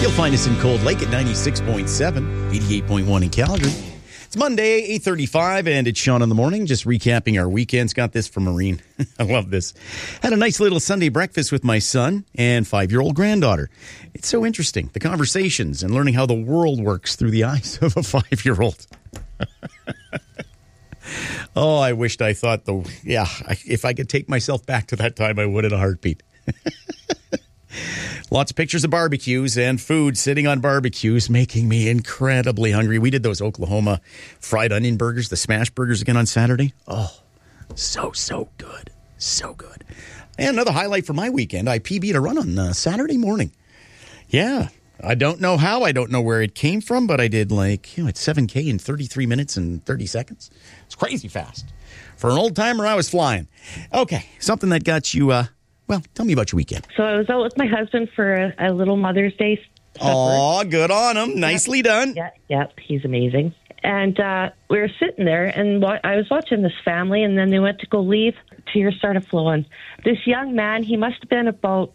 You'll find us in Cold Lake at 96.7, 88.1 in Calgary. It's Monday, 8:35, and it's Sean in the Morning, just recapping our weekends. Got this from Maureen. I love this. Had a nice little Sunday breakfast with my son and 5-year-old granddaughter. It's so interesting, the conversations and learning how the world works through the eyes of a 5-year-old. Oh, I wished I thought, if I could take myself back to that time, I would in a heartbeat. Lots of pictures of barbecues and food sitting on barbecues, making me incredibly hungry. We did those Oklahoma fried onion burgers, the smash burgers again on Saturday. Oh, so good. So good. And another highlight for my weekend, I PB'd a run on Saturday morning. Yeah, I don't know how. I don't know where it came from, but I did it's 7K in 33 minutes and 30 seconds. It's crazy fast. For an old timer, I was flying. Okay, something that got you... Well, tell me about your weekend. So I was out with my husband for a little Mother's Day supper. Oh, good on him. Nicely done. Yeah, he's amazing. And we were sitting there, and I was watching this family, and then they went to go leave. Tears started flowing. This young man, he must have been about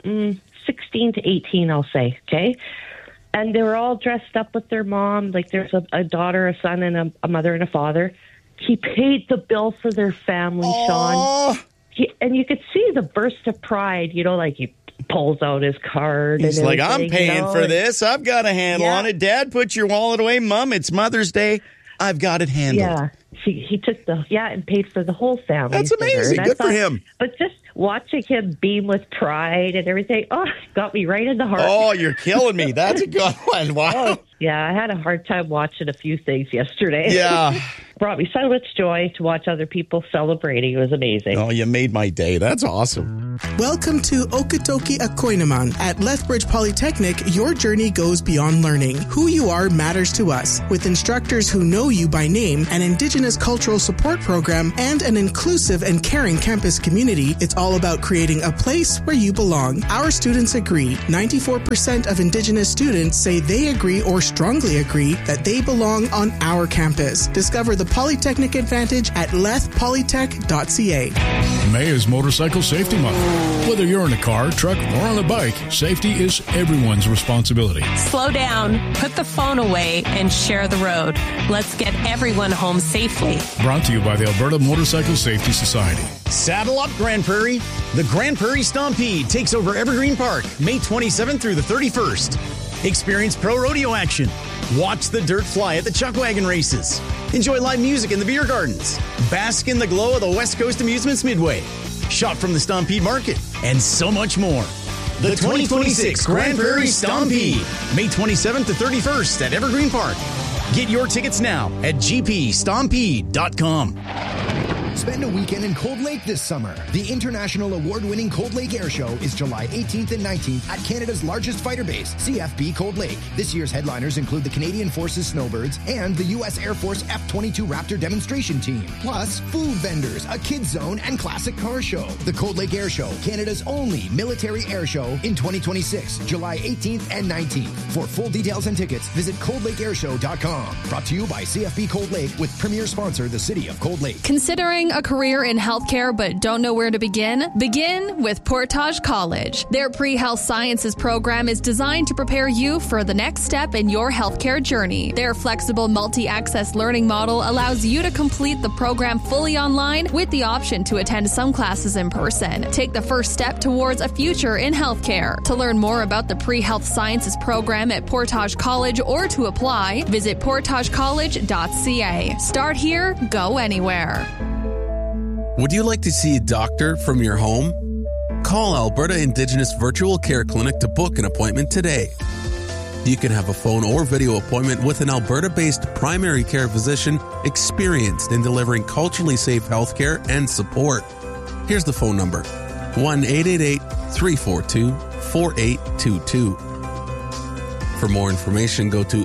16 to 18, I'll say, okay? And they were all dressed up with their mom. Like there's a daughter, a son, and a mother and a father. He paid the bill for their family, Sean. And you could see the burst of pride, like he pulls out his card. He's like, I'm paying for this. I've got a handle on it. Dad, put your wallet away. Mom, it's Mother's Day. I've got it handled. Yeah, he took and paid for the whole family. That's amazing. Good for him. But just watching him beam with pride and everything, got me right in the heart. Oh, you're killing me. That's a good one. Wow. Yeah, I had a hard time watching a few things yesterday. Yeah. Brought me so much joy to watch other people celebrating. It was amazing. Oh, you made my day. That's awesome. Welcome to Okotoki Akoinaman. At Lethbridge Polytechnic, your journey goes beyond learning. Who you are matters to us. With instructors who know you by name, an Indigenous cultural support program, and an inclusive and caring campus community, it's all about creating a place where you belong. Our students agree. 94% of Indigenous students say they agree or strongly agree that they belong on our campus. Discover the Polytechnic Advantage at lethpolytech.ca. May is Motorcycle Safety Month. Whether you're in a car, truck, or on a bike, safety is everyone's responsibility. Slow down, put the phone away, and share the road. Let's get everyone home safely. Brought to you by the Alberta Motorcycle Safety Society. Saddle up, Grand Prairie. The Grand Prairie Stompede takes over Evergreen Park, May 27th through the 31st. Experience pro rodeo action. Watch the dirt fly at the Chuck Wagon races. Enjoy live music in the beer gardens. Bask in the glow of the West Coast Amusements Midway. Shop from the Stompede Market. And so much more. The 2026 Grand Prairie Stompede. May 27th to 31st at Evergreen Park. Get your tickets now at gpstompede.com. Spend a weekend in Cold Lake this summer. The international award-winning Cold Lake Air Show is July 18th and 19th at Canada's largest fighter base, CFB Cold Lake. This year's headliners include the Canadian Forces Snowbirds and the U.S. Air Force F-22 Raptor demonstration team. Plus, food vendors, a kids zone, and classic car show. The Cold Lake Air Show, Canada's only military air show in 2026, July 18th and 19th. For full details and tickets, visit coldlakeairshow.com. Brought to you by CFB Cold Lake with premier sponsor, the City of Cold Lake. Considering a career in healthcare but don't know where to begin? Begin with Portage College. Their pre-health sciences program is designed to prepare you for the next step in your healthcare journey. Their flexible multi-access learning model allows you to complete the program fully online with the option to attend some classes in person. Take the first step towards a future in healthcare. To learn more about the pre-health sciences program at Portage College or to apply, visit portagecollege.ca. Start here, go anywhere. Would you like to see a doctor from your home? Call Alberta Indigenous Virtual Care Clinic to book an appointment today. You can have a phone or video appointment with an Alberta-based primary care physician experienced in delivering culturally safe healthcare and support. Here's the phone number, 1-888-342-4822. For more information, go to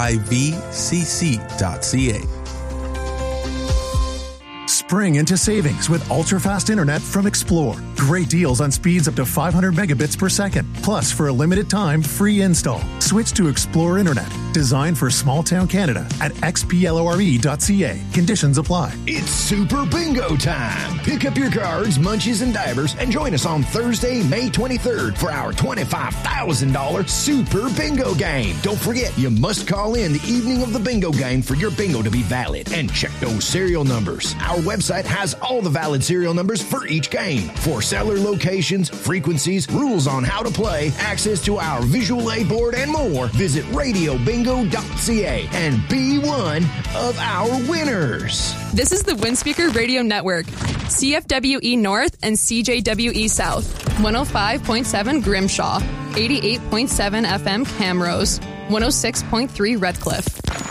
aivcc.ca. Spring into savings with ultra-fast internet from Xplore. Great deals on speeds up to 500 megabits per second. Plus, for a limited time, free install. Switch to Explore Internet, designed for small-town Canada at xplore.ca. Conditions apply. It's Super Bingo time. Pick up your cards, munchies, and divers and join us on Thursday, May 23rd for our $25,000 Super Bingo game. Don't forget, you must call in the evening of the bingo game for your bingo to be valid. And check those serial numbers. Our website has all the valid serial numbers for each game. For seller locations, frequencies, rules on how to play, access to our visual aid board, and more, visit radiobingo.ca and be one of our winners. This is the Windspeaker Radio Network. CFWE North and CJWE South. 105.7 Grimshaw. 88.7 FM Camrose. 106.3 Redcliffe.